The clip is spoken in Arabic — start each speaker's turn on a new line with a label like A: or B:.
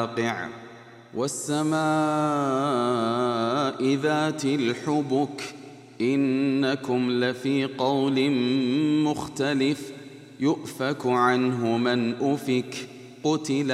A: والسماء ذات الحبك إنكم لفي قول مختلف يؤفك عنه من أفك قتل